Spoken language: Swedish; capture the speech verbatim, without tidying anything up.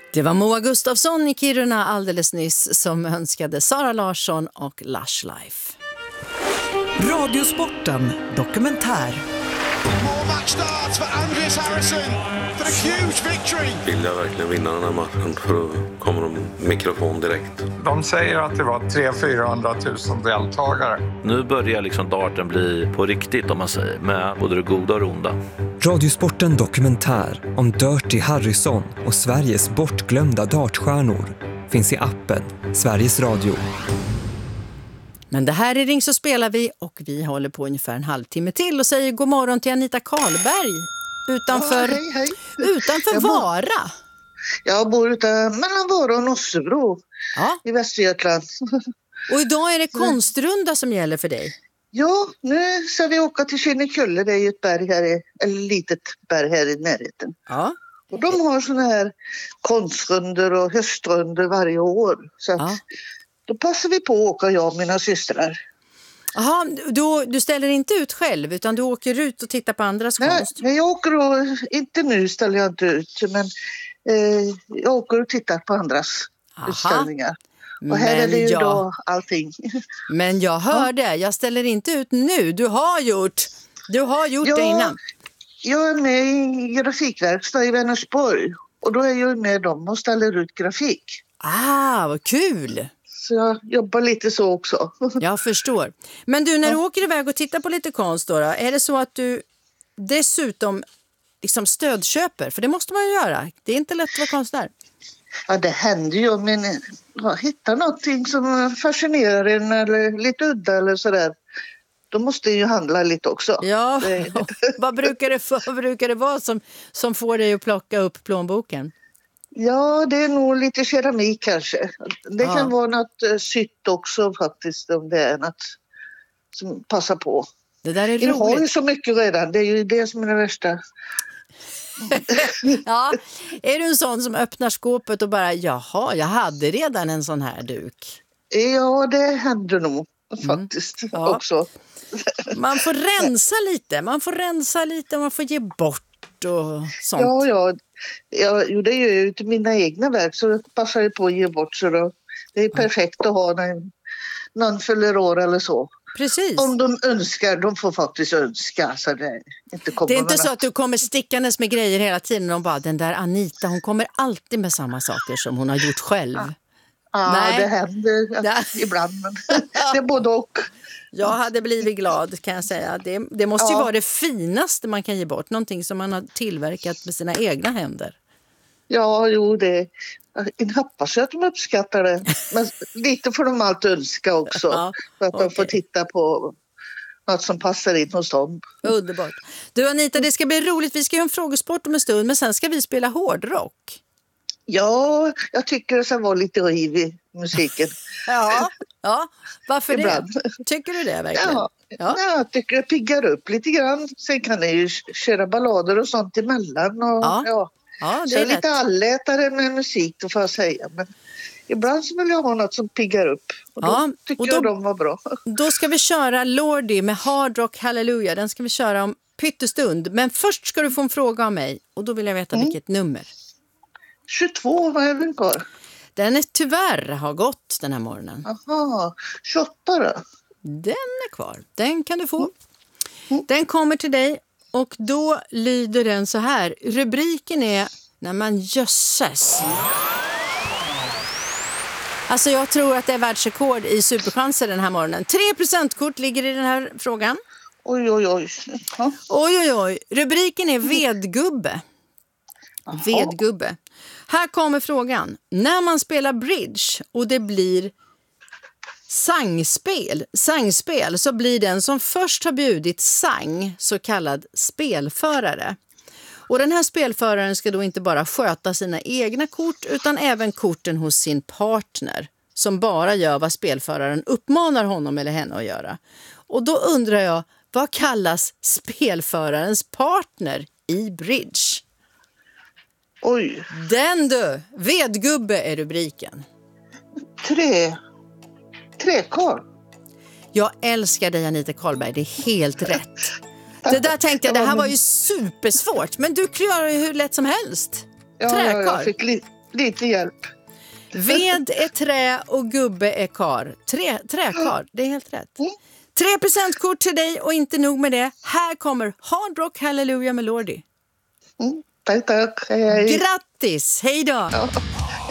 Det var Moa Gustafsson i Kiruna alldeles nyss som önskade Sara Larsson och Lush Life. Radiosporten dokumentär. Matchstart för Andreas Harrison för a huge victory. Vill jag verkligen vinna den här matchen för då kommer de mikrofon direkt. De säger att det var tre till fyrahundratusen deltagare. Nu börjar liksom darten bli på riktigt om man säger, med både det goda och det onda. Radiosporten dokumentär om Dirty Harrison och Sveriges bortglömda dartstjärnor finns i appen Sveriges Radio. Men det här är Ring så spelar vi och vi håller på ungefär en halvtimme till och säger god morgon till Anita Karlberg utanför, ja, hej, hej. utanför jag Vara. Bor, jag bor utan, mellan Vara och Nossebro ja. i Västergötland. Och idag är det konstrunda som gäller för dig. Ja, nu ska vi åka till Kinnekulle, det är ju ett berg här, i, eller litet berg här i närheten. Ja. Och de har såna här konstrunder och höstrunder varje år. Så att, ja. Då passar vi på att åka, jag och mina systrar. Jaha, du, du ställer inte ut själv utan du åker ut och tittar på andras Nej, konst? Nej, jag åker och, inte nu ställer jag inte ut, men eh, jag åker och tittar på andras Aha. utställningar. Och här men är det ju jag, då allting. Men jag hörde, ja. jag ställer inte ut nu, du har gjort, du har gjort ja, det innan. Jag är med i grafikverkstad i Vänersborg och då är jag med dem och ställer ut grafik. Ah, vad kul! Så jag jobbar lite så också. Jag förstår. Men du, när du åker iväg och tittar på lite konst då, då, är det så att du dessutom liksom stödköper? För det måste man ju göra. Det är inte lätt att vara konstnär. Ja, det händer ju om en ja, hittar någonting som fascinerar en eller lite udda eller sådär. Då måste ju handla lite också. Ja, vad, brukar det, vad brukar det vara som, som får dig att plocka upp plånboken? Ja, det är nog lite keramik kanske. Det ja. kan vara något uh, sytt också faktiskt om det är något som passar på. Det där är roligt. Vi har ju så mycket redan, det är ju det som är det värsta. Ja, är du en sån som öppnar skåpet och bara, jaha, jag hade redan en sån här duk? Ja, det händer nog faktiskt mm. ja. också. Man får rensa lite, man får rensa lite, man får ge bort och sånt. Ja, ja. Ja, jo, det gör ju till mina egna verk så passar det på att ge bort så då. Det är perfekt att ha när någon fyller år eller så. Precis. Om de önskar, de får faktiskt önska så det inte kommer. Det är inte så något. att du kommer stickandes med grejer hela tiden och bara, den där Anita, hon kommer alltid med samma saker som hon har gjort själv. Ja, ja Nej. det händer ja. ibland, men det är både och. Jag hade blivit glad kan jag säga. Det, det måste ju ja. vara det finaste man kan ge bort. Någonting som man har tillverkat med sina egna händer. Ja, jo det. Jag hoppas att de uppskattar det. Men lite får de alltid önska också. Ja, för att okay. de får titta på något som passar in hos dem. Underbart. Du Anita, det ska bli roligt. Vi ska göra en frågesport om en stund. Men sen ska vi spela hårdrock. Ja, jag tycker det ska vara lite riv i musiken. Ja, ja. Varför Ibland. det? Tycker du det verkligen? Ja, ja. ja, jag tycker det piggar upp lite grann. Sen kan jag ju köra ballader och sånt emellan. Och, ja. Ja. Ja, det så är jag är lätt. lite allätare med musik, då får jag säga. Men ibland så vill jag ha något som piggar upp. Och då Ja, tycker och då, jag de var bra. Då ska vi köra Lordi med Hard Rock Hallelujah. Den ska vi köra om pyttestund. Men först ska du få en fråga av mig. Och då vill jag veta mm. vilket nummer. tjugotvå, vad är den kvar? Den är tyvärr har gått den här morgonen. Jaha, tjugoåtta då? Den är kvar. Den kan du få. Mm. Den kommer till dig. Och då lyder den så här. Rubriken är när man jösses. Alltså jag tror att det är världsrekord i superchanser den här morgonen. Tre procentkort ligger i den här frågan. Oj, oj, oj. Ja. Oj, oj, oj. Rubriken är vedgubbe. Aha. Vedgubbe. Här kommer frågan. När man spelar bridge och det blir sangspel, sangspel så blir den som först har bjudit sang så kallad spelförare. Och den här spelföraren ska då inte bara sköta sina egna kort utan även korten hos sin partner som bara gör vad spelföraren uppmanar honom eller henne att göra. Och då undrar jag, vad kallas spelförarens partner i bridge? Oj. Den du, vedgubbe är rubriken. Tre. Träkarl. Jag älskar dig Anita Karlberg, det är helt rätt. Det där tänkte jag, det här var ju supersvårt. Men du klarar ju hur lätt som helst. Ja, Träkarl. jag fick li- lite hjälp. Ved är trä och gubbe är kar. Trä, träkar, det är helt rätt. Tre presentkort till dig och inte nog med det. Här kommer Hard Rock Hallelujah med Lordi. Mm, tack, tack. Hej, hej. Grattis, hej då! Ja.